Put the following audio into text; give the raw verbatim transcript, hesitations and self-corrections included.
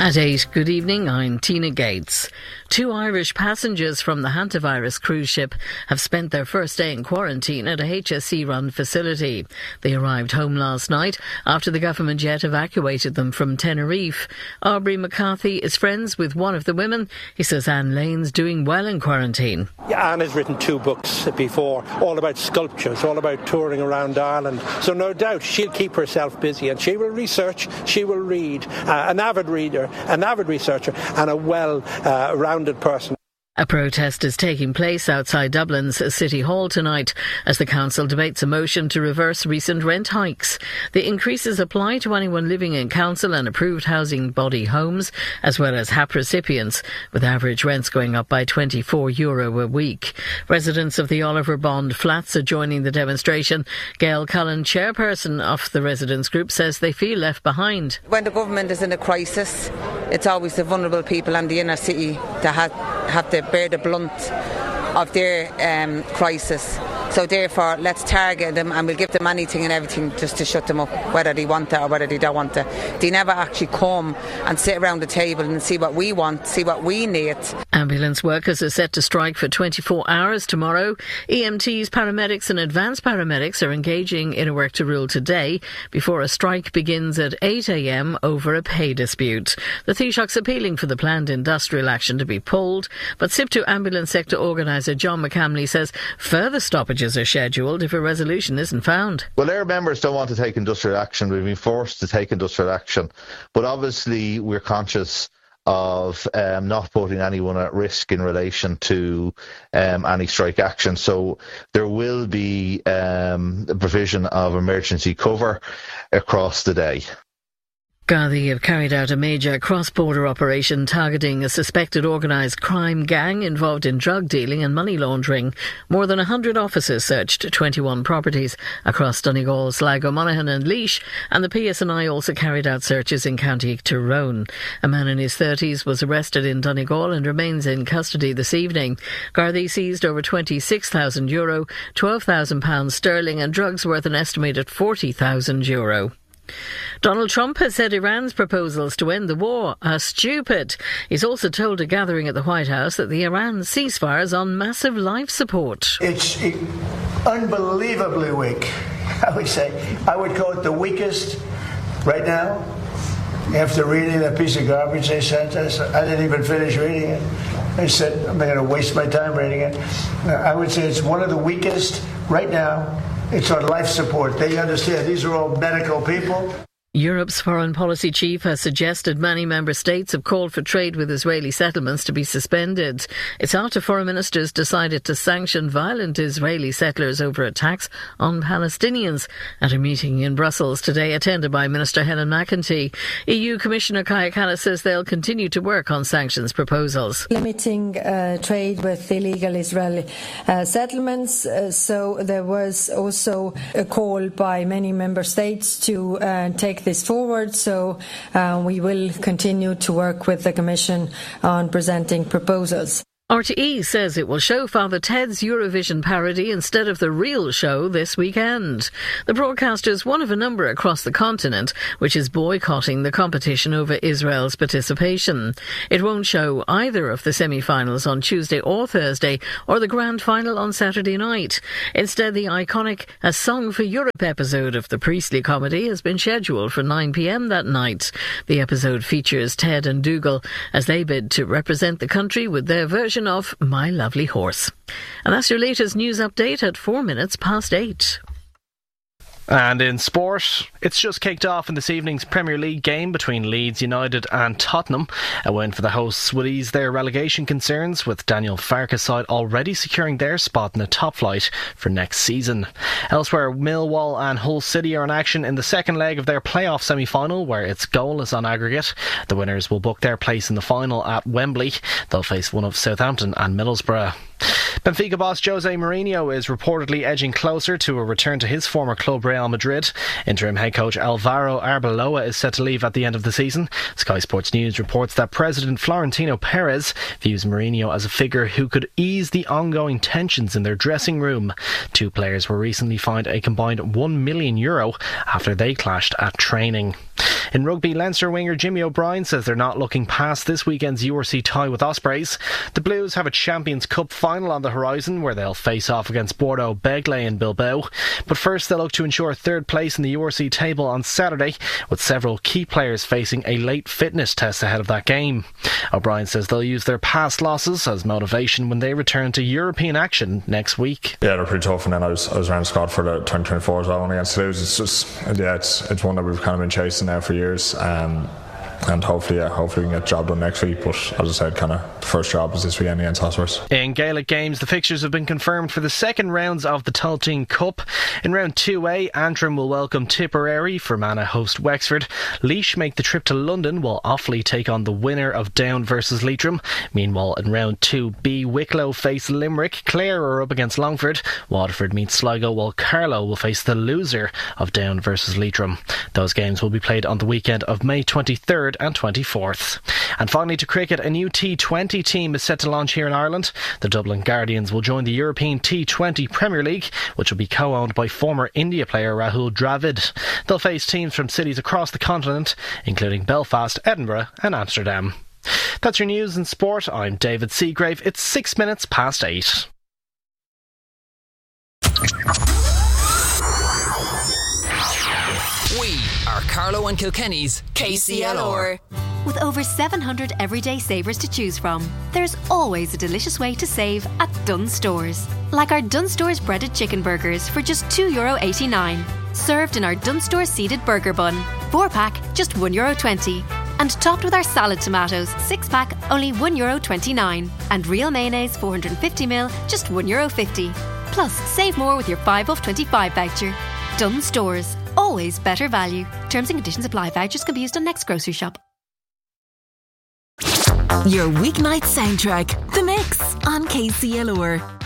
At eight, good evening, I'm Tina Gates. Two Irish passengers from the Hantavirus cruise ship have spent their first day in quarantine at a H S C-run facility. They arrived home last night after the government jet evacuated them from Tenerife. Aubrey McCarthy is friends with one of the women. He says Anne Lane's doing well in quarantine. Yeah, Anne has written two books before, all about sculptures, all about touring around Ireland. So no doubt she'll keep herself busy and she will research, she will read, uh, an avid reader, an avid researcher and a well-rounded uh, person. A protest is taking place outside Dublin's City Hall tonight as the council debates a motion to reverse recent rent hikes. The increases apply to anyone living in council and approved housing body homes, as well as H A P recipients, with average rents going up by twenty-four euro a week. Residents of the Oliver Bond flats are joining the demonstration. Gail Cullen, chairperson of the residents group, says they feel left behind. When the government is in a crisis, it's always the vulnerable people and the inner city that have, have to bear the blunt of their um, crisis. So therefore, let's target them and we'll give them anything and everything just to shut them up, whether they want it or whether they don't want it. They never actually come and sit around the table and see what we want, see what we need. Ambulance workers are set to strike for twenty-four hours tomorrow. E M Ts, paramedics and advanced paramedics are engaging in a work to rule today before a strike begins at eight a.m. over a pay dispute. The Taoiseach's appealing for the planned industrial action to be pulled, but SIPTU ambulance sector organiser John McCamley says further stoppages are scheduled if a resolution isn't found. Well, our members don't want to take industrial action. We've been forced to take industrial action. But obviously we're conscious of um, not putting anyone at risk in relation to um, any strike action. So there will be um, the provision of emergency cover across the day. Gardaí have carried out a major cross-border operation targeting a suspected organised crime gang involved in drug dealing and money laundering. More than one hundred officers searched twenty-one properties across Donegal, Sligo, Monaghan and Laois, and the P S N I also carried out searches in County Tyrone. A man in his thirties was arrested in Donegal and remains in custody this evening. Gardaí seized over twenty-six thousand euro, twelve thousand pounds sterling and drugs worth an estimated forty thousand euro. Donald Trump has said Iran's proposals to end the war are stupid. He's also told a gathering at the White House that the Iran ceasefire is on massive life support. It's unbelievably weak, I would say. I would call it the weakest right now. After reading that piece of garbage they sent us, I didn't even finish reading it. I said, I'm not going to waste my time reading it. I would say it's one of the weakest right now. It's on life support. They understand these are all medical people. Europe's foreign policy chief has suggested many member states have called for trade with Israeli settlements to be suspended. It's after foreign ministers decided to sanction violent Israeli settlers over attacks on Palestinians at a meeting in Brussels today attended by Minister Helen McEntee. E U Commissioner Kaja Kallas says they'll continue to work on sanctions proposals. Limiting uh, trade with illegal Israeli uh, settlements. Uh, so there was also a call by many member states to uh, take this forward, so uh, we will continue to work with the Commission on presenting proposals. R T E says it will show Father Ted's Eurovision parody instead of the real show this weekend. The broadcaster is one of a number across the continent which is boycotting the competition over Israel's participation. It won't show either of the semi-finals on Tuesday or Thursday or the grand final on Saturday night. Instead, the iconic A Song for Europe episode of the Priestley comedy has been scheduled for nine p.m. that night. The episode features Ted and Dougal as they bid to represent the country with their version of My Lovely Horse. And that's your latest news update at four minutes past eight. And in sport, it's just kicked off in this evening's Premier League game between Leeds United and Tottenham. A win for the hosts would ease their relegation concerns, with Daniel Farke's side already securing their spot in the top flight for next season. Elsewhere, Millwall and Hull City are in action in the second leg of their playoff semi-final, where it's goalless on aggregate. The winners will book their place in the final at Wembley. They'll face one of Southampton and Middlesbrough. Benfica boss Jose Mourinho is reportedly edging closer to a return to his former club Real Madrid. Interim head coach Alvaro Arbeloa is set to leave at the end of the season. Sky Sports News reports that President Florentino Perez views Mourinho as a figure who could ease the ongoing tensions in their dressing room. Two players were recently fined a combined one million euro after they clashed at training. In rugby, Leinster winger Jimmy O'Brien says they're not looking past this weekend's U R C tie with Ospreys. The Blues have a Champions Cup final on the horizon where they'll face off against Bordeaux Begley in Bilbao. But first they'll look to ensure third place in the U R C table on Saturday, with several key players facing a late fitness test ahead of that game. O'Brien says they'll use their past losses as motivation when they return to European action next week. Yeah, they're pretty tough, and then I was I was around the squad for the twenty twenty-four as well, and against Toulouse. It's just yeah, it's it's one that we've kind of been chasing now for years. Um, and hopefully, yeah, hopefully we can get the job done next week. But as I said, kind of the first job is this weekend against Ospreys. In Gaelic games, the fixtures have been confirmed for the second rounds of the Tailteann Cup. In round two A, Antrim will welcome Tipperary, Fermanagh host Wexford. Laois make the trip to London, while Offaly take on the winner of Down versus Leitrim. Meanwhile, in round two B, Wicklow face Limerick. Clare are up against Longford. Waterford meets Sligo, while Carlow will face the loser of Down versus Leitrim. Those games will be played on the weekend of May twenty-third and twenty-fourth. And finally, to cricket, a new T twenty team is set to launch here in Ireland. The Dublin Guardians will join the European T twenty Premier League, which will be co-owned by former India player Rahul Dravid. They'll face teams from cities across the continent, including Belfast, Edinburgh and Amsterdam. That's your news and sport. I'm David Seagrave. It's six minutes past eight. We are Carlow and Kilkenny's K C L R. With over seven hundred everyday savers to choose from, there's always a delicious way to save at Dunnes Stores. Like our Dunnes Stores breaded chicken burgers for just two euro eighty-nine. Served in our Dunnes Stores seeded burger bun. four pack, just one euro twenty. And topped with our salad tomatoes, six pack, only one euro twenty-nine. And real mayonnaise, four hundred fifty milliliters, just one euro fifty. Plus, save more with your five off twenty-five voucher. Dunnes Stores. Always better value. Terms and conditions apply. Vouchers can be used on next grocery shop. Your weeknight soundtrack, The Mix, on K C L R.